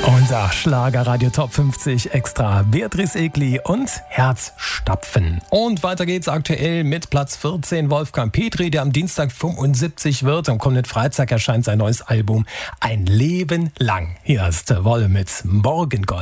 Unser Schlagerradio Top 50 Extra. Beatrice Egli und Herzstapfen. Und weiter geht's aktuell mit Platz 14 Wolfgang Petri, der am Dienstag 75 wird. Am kommenden Freitag erscheint sein neues Album Ein Leben lang. Hier ist Wolle mit Morgengold.